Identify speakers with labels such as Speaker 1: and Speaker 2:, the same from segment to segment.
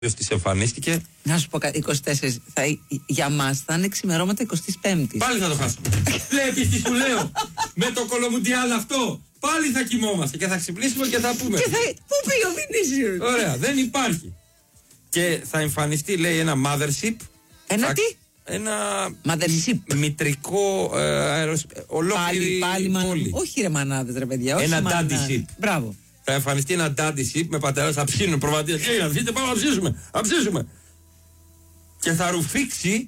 Speaker 1: της εμφανίστηκε.
Speaker 2: Να σου πω κάτι, 24. Για μας θα είναι ξημερώματα 25ης.
Speaker 1: Πάλι θα το χάσουμε. Βλέπεις τι σου λέω. Με το κολομουντιάλ αυτό. Πάλι θα κοιμόμαστε και θα ξυπνήσουμε και θα πούμε.
Speaker 2: Και πού πήγε ο Βινίσιος.
Speaker 1: Ωραία, δεν υπάρχει. Και θα εμφανιστεί, λέει, ένα mothership.
Speaker 2: Ένα τι?
Speaker 1: Ένα
Speaker 2: mothership.
Speaker 1: μητρικό ολόκληρη πόλη.
Speaker 2: Όχι ρε μανάδες ρε παιδιά.
Speaker 1: Ένα daddy ship.
Speaker 2: Μπράβο.
Speaker 1: Θα εμφανιστεί ένα daddy ship με πατέρας, θα ψήνουν προβατήρες. Αφήστε, πάμε να ψήσουμε. Και θα ρουφήξει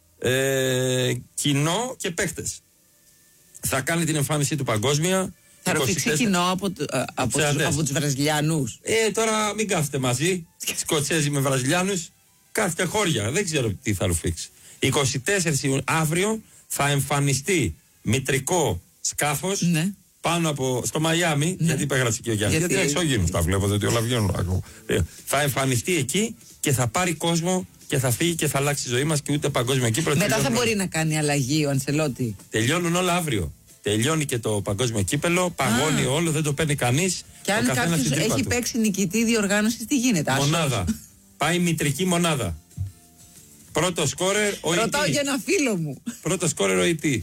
Speaker 1: κοινό και παίχτες. Θα κάνει την εμφάνισή του παγκόσμια.
Speaker 2: Θα ρουφήξει κοινό από τους Βραζιλιάνους.
Speaker 1: Τώρα μην κάθετε μαζί, Σκοτσέζοι με Βραζιλιάνους. Κάθετε χώρια, δεν ξέρω τι θα ρουφήξει. 24 Ιουνίου, αύριο, θα εμφανιστεί μητρικό σκάφος. Ναι. Πάνω από. Στο Μαϊάμι, ναι. Γιατί υπέγραψε και ο Γιάννης. Γιατί εξωγήινους τα βλέπω, ότι όλα βγαίνουν. Θα εμφανιστεί εκεί και θα πάρει κόσμο και θα φύγει και θα αλλάξει τη ζωή μας και ούτε παγκόσμιο κύπελλο.
Speaker 2: Μετά θα μπορεί να κάνει αλλαγή ο Αντσελότη.
Speaker 1: Τελειώνουν όλα αύριο. Τελειώνει και το παγκόσμιο κύπελλο, παγώνει όλο, δεν το παίρνει κανείς.
Speaker 2: Και αν κάποιος έχει παίξει νικητή διοργάνωση, τι γίνεται?
Speaker 1: Μονάδα. Πάει μητρική μονάδα. Πρώτο σκόρερ ο Ιτή.
Speaker 2: Ρωτάω για ένα φίλο μου.
Speaker 1: Πρώτο σκόρερ ο Ιτή.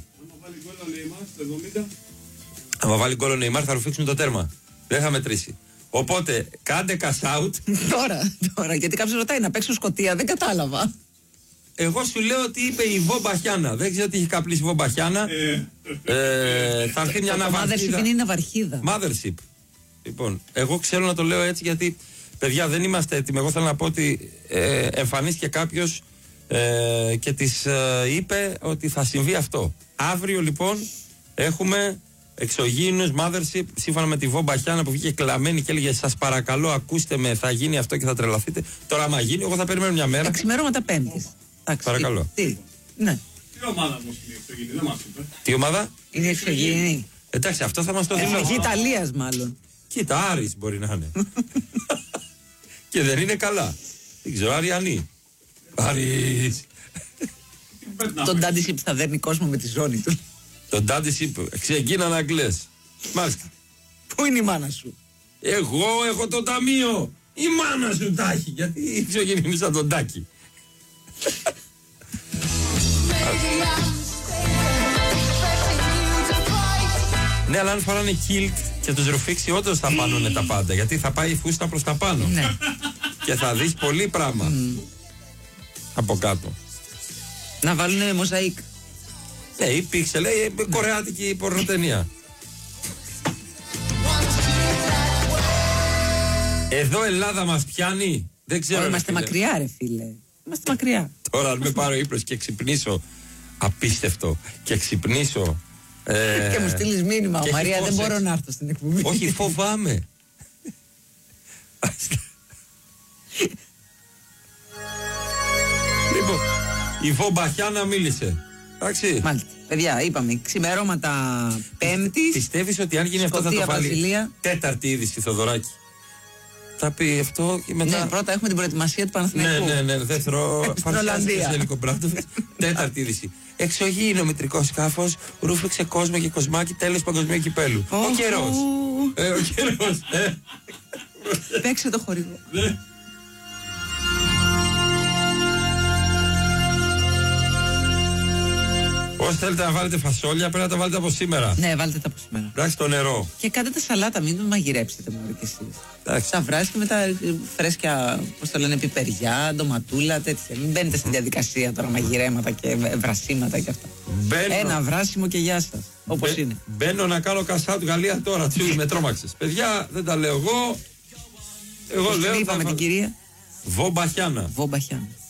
Speaker 1: Άμα βάλει γκολ ο Νεϊμάρ θα ρουφήξουν το τέρμα. Δεν θα μετρήσει. Οπότε κάντε cash out.
Speaker 2: Τώρα, γιατί κάποιος ρωτάει να παίξω Σκωτία, δεν κατάλαβα.
Speaker 1: Εγώ σου λέω ότι είπε η Βομπαχιάνα. Δεν ξέρω τι έχει καπλήσει η Βομπαχιάνα. Θα έρθει μια ναυαρχίδα.
Speaker 2: Mothership είναι ναυαρχίδα.
Speaker 1: Mothership. Λοιπόν, εγώ ξέρω να το λέω έτσι γιατί, παιδιά, δεν είμαστε έτοιμοι. Εγώ θέλω να πω ότι εμφανίστηκε κάποιος και της είπε ότι θα συμβεί αυτό. Αύριο λοιπόν έχουμε εξωγήινους, mothership, σύμφωνα με τη Βομπαχιάνα που βγήκε κλαμμένη και έλεγε σας παρακαλώ ακούστε με, θα γίνει αυτό και θα τρελαθείτε. Τώρα άμα γίνει, εγώ θα περιμένω μια μέρα.
Speaker 2: Ξημερώματα Πέμπτης.
Speaker 1: Παρακαλώ.
Speaker 2: Τι, ναι.
Speaker 3: Τι ομάδα όμως είναι η εξωγήινη, δεν μας είπε.
Speaker 1: Τι ομάδα?
Speaker 2: Είναι η εξωγήινη.
Speaker 1: Εντάξει, αυτό θα μας το δει.
Speaker 2: Εθνική Ιταλίας μάλλον.
Speaker 1: Κοίτα, Άρης μπορεί να είναι. Και δεν είναι καλά. Δεν ξέρω, Αριανή. Άρης.
Speaker 2: Τον Daddy θα δέρνει κόσμο με τη ζώνη του.
Speaker 1: Τον Daddy ξεκίναν Αγγλές. Μάλιστα.
Speaker 2: Πού είναι η μάνα σου?
Speaker 1: Εγώ έχω το ταμείο. Η μάνα σου τα έχει. Γιατί η εξωγήινη είναι σαν τον Τάκη. Ναι, αλλά αν φοράνε κιλτ και τους ρουφήξει, όντως θα πάνουνε τα πάντα. Γιατί θα πάει η φούστα προς τα πάνω.
Speaker 2: Ναι.
Speaker 1: Και θα δεις πολύ πράγμα από κάτω.
Speaker 2: Να βάλουνε μοζαΐκ.
Speaker 1: Υπήρξε, λέει, κορεάτικη πορνοτενία. Εδώ Ελλάδα μας πιάνει. Δεν ξέρω.
Speaker 2: Είμαστε μακριά ρε φίλε. Είμαστε μακριά.
Speaker 1: Τώρα αν με πάρω ύπνος και ξυπνήσω, απίστευτο, και ξυπνήσω
Speaker 2: και μου στείλεις μήνυμα, Μαρία, δεν μπορώ να έρθω στην εκπομπή.
Speaker 1: Όχι, φοβάμαι. Λοιπόν, η Βομπαχιάνα μίλησε. Εντάξει.
Speaker 2: Μάλιστα. Παιδιά, είπαμε, ξημερώματα Πέμπτης.
Speaker 1: Πιστεύεις ότι αν γίνει αυτό θα το βάλει τέταρτη είδηση, Θοδωράκη? Θα πει αυτό και μετά.
Speaker 2: Ναι, πρώτα έχουμε την προετοιμασία του Παναθηναϊκού.
Speaker 1: Ναι. Δεύτερο, παρουσιάζεται σε Νικομπράντοβιτς. Τέταρτη είδηση. Εξωγήινο μητρικό σκάφος, ρούφηξε κόσμο και κοσμάκι, τέλος παγκοσμίου κυπέλου. Ο καιρός. Ο καιρός.
Speaker 2: Παίξε το χορηγό.
Speaker 1: Όσοι θέλετε να βάλετε φασόλια, πρέπει να τα βάλετε από σήμερα.
Speaker 2: Ναι, βάλτε τα από σήμερα.
Speaker 1: Εντάξει, το νερό.
Speaker 2: Και κάντε τα σαλάτα, μην το μαγειρέψετε μόνο κι εσείς. Τα βράζει και μετά φρέσκια, πώς το λένε, πιπεριά, ντοματούλα, τέτοια. Μην μπαίνετε στη διαδικασία τώρα μαγειρέματα και βρασίματα και αυτά. Ένα βράσιμο και γεια σας. Όπως είναι.
Speaker 1: Μπαίνω να κάνω κασάτ Γαλλία τώρα, με τρόμαξες. Παιδιά, δεν τα λέω εγώ. Εγώ λέω.
Speaker 2: Είπαμε την κυρία
Speaker 1: Βομπαχιάνα.
Speaker 2: Βομπαχιάνα.